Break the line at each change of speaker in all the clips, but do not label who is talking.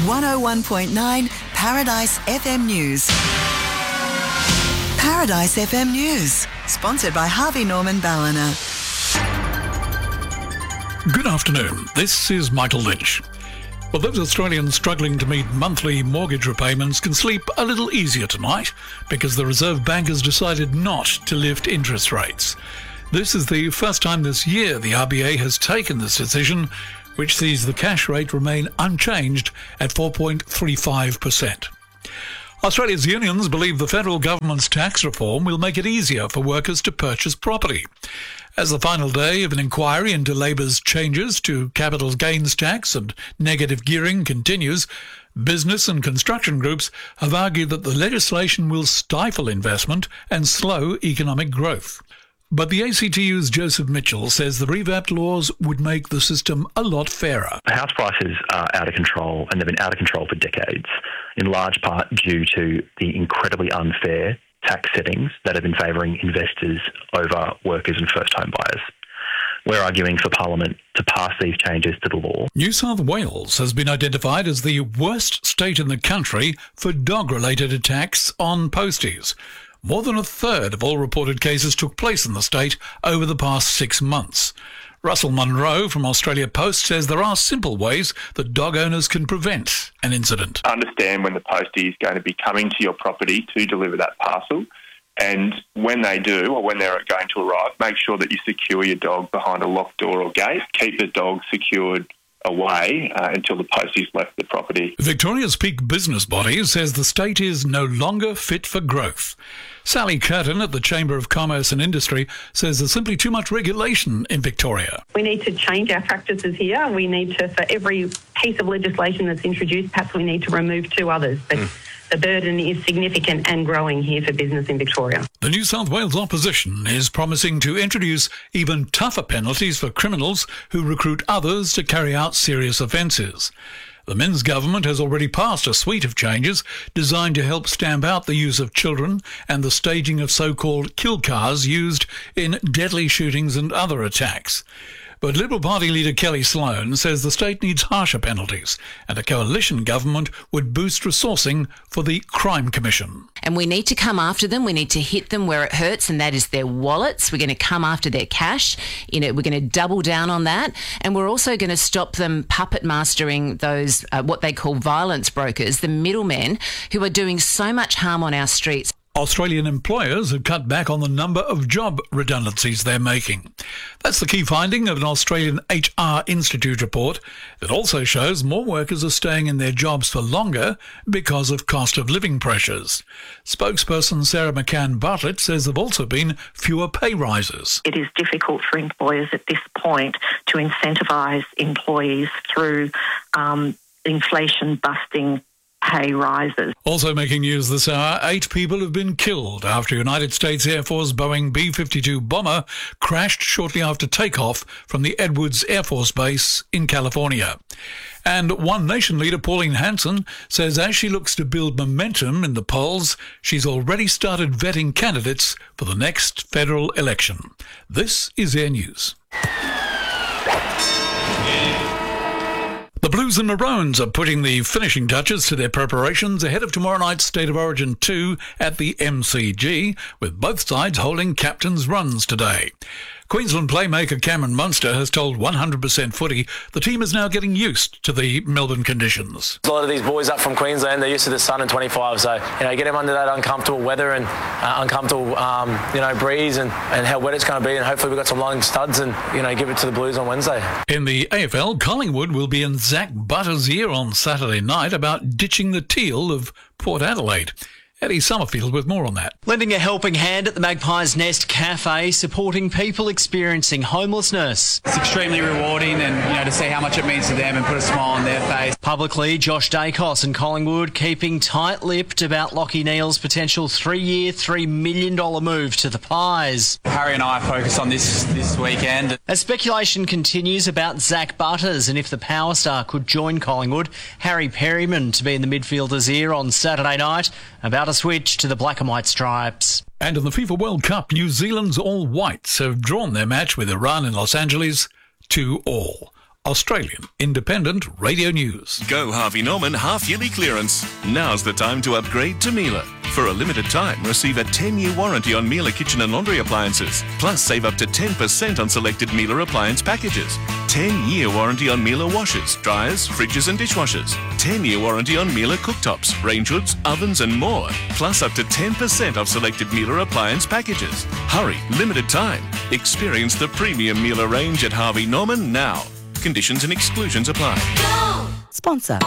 101.9 Paradise FM News. Paradise FM News, sponsored by Harvey Norman Ballina.
Good afternoon. This is Michael Lynch. Well, those Australians struggling to meet monthly mortgage repayments can sleep a little easier tonight because the Reserve Bank has decided not to lift interest rates. This is the first time this year the RBA has taken this decision, which sees the cash rate remain unchanged at 4.35%. Australia's unions believe the federal government's tax reform will make it easier for workers to purchase property. As the final day of an inquiry into Labor's changes to capital gains tax and negative gearing continues, business and construction groups have argued that the legislation will stifle investment and slow economic growth. But the ACTU's Joseph Mitchell says the revamped laws would make the system a lot fairer.
House prices are out of control, and they've been out of control for decades, in large part due to the incredibly unfair tax settings that have been favouring investors over workers and first-home buyers. We're arguing for Parliament to pass these changes to the law.
New South Wales has been identified as the worst state in the country for dog-related attacks on posties. More than a third of all reported cases took place in the state over the past 6 months. Russell Munro from Australia Post says there are simple ways that dog owners can prevent an incident.
Understand when the postie is going to be coming to your property to deliver that parcel, and when they do, or when they're going to arrive, make sure that you secure your dog behind a locked door or gate. Keep the dog secured away until the postie's left the property.
Victoria's peak business body says the state is no longer fit for growth. Sally Curtin at the Chamber of Commerce and Industry says there's simply too much regulation in Victoria.
We need to change our practices here. We need to, for every piece of legislation that's introduced, perhaps we need to remove 2 others. But the burden is significant and growing here for business in Victoria.
The New South Wales opposition is promising to introduce even tougher penalties for criminals who recruit others to carry out serious offences. The Minns government has already passed a suite of changes designed to help stamp out the use of children and the staging of so-called kill cars used in deadly shootings and other attacks. But Liberal Party leader Kelly Sloan says the state needs harsher penalties and a coalition government would boost resourcing for the Crime Commission.
And we need to come after them. We need to hit them where it hurts, and that is their wallets. We're going to come after their cash. We're going to double down on that. And we're also going to stop them puppet mastering those, what they call violence brokers, the middlemen who are doing so much harm on our streets.
Australian employers have cut back on the number of job redundancies they're making. That's the key finding of an Australian HR Institute report that also shows more workers are staying in their jobs for longer because of cost of living pressures. Spokesperson Sarah McCann Bartlett says there have also been fewer pay rises.
It is difficult for employers at this point to incentivise employees through inflation-busting pay rises.
Also making news this hour, 8 people have been killed after United States Air Force Boeing B-52 bomber crashed shortly after takeoff from the Edwards Air Force Base in California. And One Nation leader Pauline Hanson says as she looks to build momentum in the polls, she's already started vetting candidates for the next federal election. This is Air News. The Blues and Maroons are putting the finishing touches to their preparations ahead of tomorrow night's State of Origin 2 at the MCG, with both sides holding captain's runs today. Queensland playmaker Cameron Munster has told 100% Footy the team is now getting used to the Melbourne conditions.
A lot of these boys up from Queensland, they're used to the sun and 25, so get them under that uncomfortable weather and uncomfortable breeze and how wet it's going to be, and hopefully we've got some long studs and give it to the Blues on Wednesday.
In the AFL, Collingwood will be in Zach Butter's ear on Saturday night about ditching the teal of Port Adelaide. Eddie Summerfield with more on that.
Lending a helping hand at the Magpie's Nest Cafe, supporting people experiencing homelessness.
It's extremely rewarding and, to see how much it means to them and put a smile on their face.
Publicly, Josh Dacos and Collingwood keeping tight-lipped about Lachie Neale's potential 3-year, $3 million move to the Pies.
Harry and I focus on this weekend.
As speculation continues about Zach Butters and if the power star could join Collingwood, Harry Perryman to be in the midfielder's ear on Saturday night about a switch to the black and white stripes.
And in the FIFA World Cup, New Zealand's All Whites have drawn their match with Iran in Los Angeles 2-2. Australian Independent Radio News.
Go Harvey Norman half-yearly clearance. Now's the time to upgrade to Miele. For a limited time, receive a 10-year warranty on Miele kitchen and laundry appliances. Plus, save up to 10% on selected Miele appliance packages. 10-year warranty on Miele washers, dryers, fridges and dishwashers. 10-year warranty on Miele cooktops, range hoods, ovens and more. Plus, up to 10% off selected Miele appliance packages. Hurry, limited time. Experience the premium Miele range at Harvey Norman now. Conditions and exclusions apply.
Sponsor.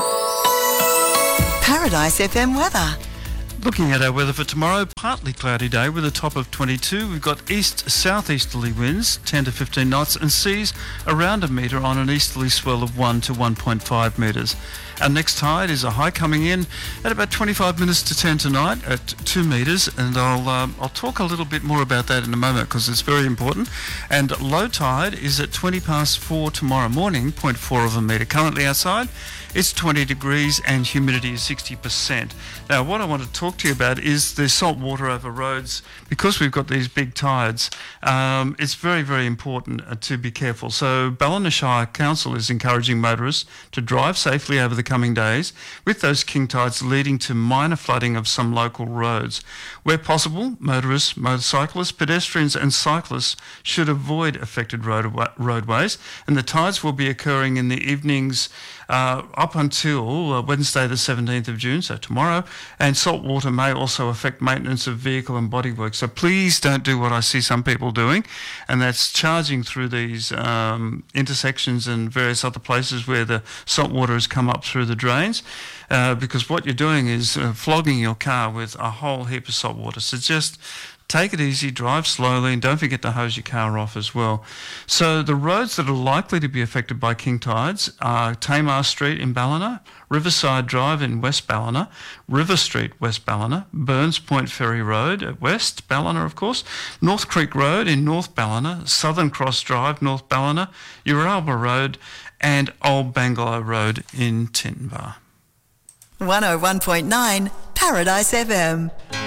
Paradise FM weather.
Looking at our weather for tomorrow, partly cloudy day with a top of 22. We've got east-southeasterly winds, 10 to 15 knots, and seas around a metre on an easterly swell of 1 to 1.5 metres. Our next tide is a high coming in at about 25 minutes to 10 tonight at 2 metres, and I'll talk a little bit more about that in a moment because it's very important. And low tide is at 20 past 4 tomorrow morning, 0.4 of a metre. Currently outside, it's 20 degrees and humidity is 60%. Now, what I want to talk to you about is the salt water over roads. Because we've got these big tides, it's very, very important to be careful. So Ballina Shire Council is encouraging motorists to drive safely over the coming days, with those king tides leading to minor flooding of some local roads. Where possible, motorists, motorcyclists, pedestrians and cyclists should avoid affected roadways, and the tides will be occurring in the evenings up until Wednesday the 17th of June, so tomorrow, and salt water may also affect maintenance of vehicle and bodywork. So please don't do what I see some people doing, and that's charging through these intersections and various other places where the salt water has come up through the drains, because what you're doing is flogging your car with a whole heap of salt water. So just take it easy, drive slowly, and don't forget to hose your car off as well. So the roads that are likely to be affected by king tides are Tamar Street in Ballina, Riverside Drive in West Ballina, River Street, West Ballina, Burns Point Ferry Road at West Ballina, of course, North Creek Road in North Ballina, Southern Cross Drive, North Ballina, Uralba Road, and Old Bangalow Road in Tinbar.
101.9 Paradise FM.